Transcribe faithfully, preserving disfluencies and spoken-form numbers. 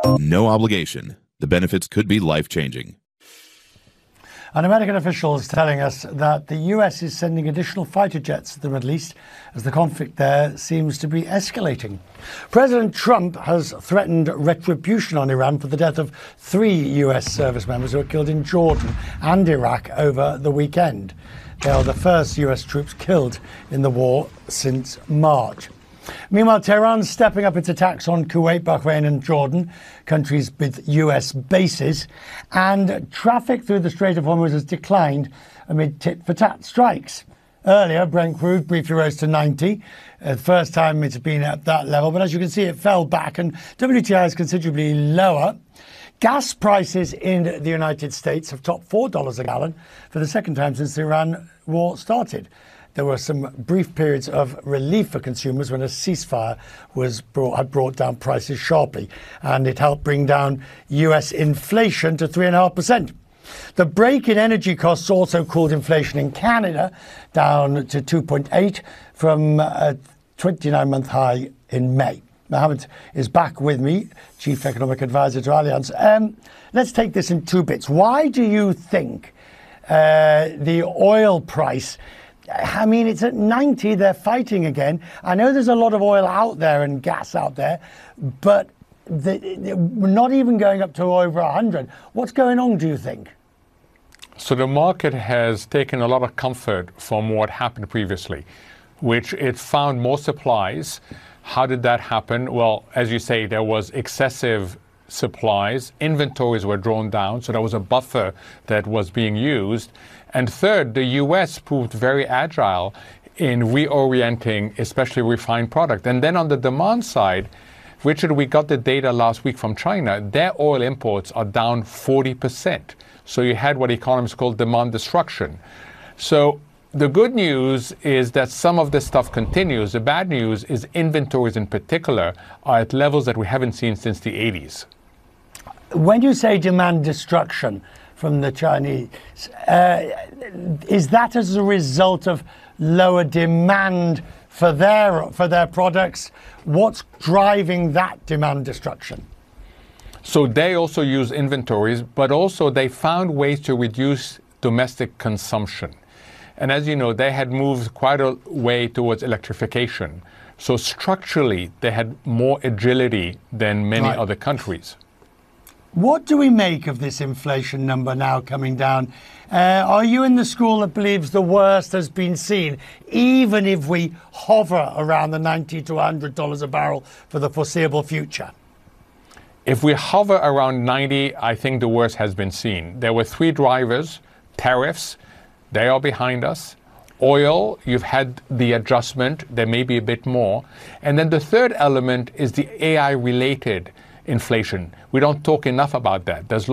No obligation. The benefits could be life-changing. An American official is telling us that the U S is sending additional fighter jets to the Middle East as the conflict there seems to be escalating. President Trump has threatened retribution on Iran for the death of three U S service members who were killed in Jordan and Iraq over the weekend. They are the first U S troops killed in the war since March. Meanwhile, Tehran is stepping up its attacks on Kuwait, Bahrain and Jordan, countries with U S bases, and traffic through the Strait of Hormuz has declined amid tit-for-tat strikes. Earlier, Brent crude briefly rose to ninety, uh, the first time it's been at that level, but as you can see, it fell back, and W T I is considerably lower. Gas prices in the United States have topped four dollars a gallon for the second time since the Iran war started. There were some brief periods of relief for consumers when a ceasefire was brought, had brought down prices sharply, and it helped bring down U S inflation to three point five percent. The break in energy costs also cooled inflation in Canada down to two point eight from a twenty-nine month high in May. Mohammed is back with me, Chief Economic Advisor to Allianz. Um, let's take this in two bits. Why do you think uh, the oil price, I mean, it's at ninety, they're fighting again. I know there's a lot of oil out there and gas out there, but the, the, we're not even going up to over one hundred. What's going on, do you think? So the market has taken a lot of comfort from what happened previously, which it found more supplies. How did that happen? Well, as you say, there was excessive supplies, inventories were drawn down, so there was a buffer that was being used. And third, the U S proved very agile in reorienting, especially refined product. And then on the demand side, Richard, we got the data last week from China. Their oil imports are down forty percent. So you had what economists call demand destruction. So the good news is that some of this stuff continues. The bad news is inventories in particular are at levels that we haven't seen since the eighties. When you say demand destruction from the Chinese, uh, is that as a result of lower demand for their for their products? What's driving that demand destruction? So they also use inventories, but also they found ways to reduce domestic consumption. And as you know, they had moved quite a way towards electrification. So structurally, they had more agility than many Right. other countries. What do we make of this inflation number now coming down? Uh, are you in the school that believes the worst has been seen, even if we hover around the ninety to one hundred dollars a barrel for the foreseeable future? If we hover around ninety, I think the worst has been seen. There were three drivers: tariffs, they are behind us. Oil, you've had the adjustment, there may be a bit more. And then the third element is the A I-related inflation. We don't talk enough about that. There's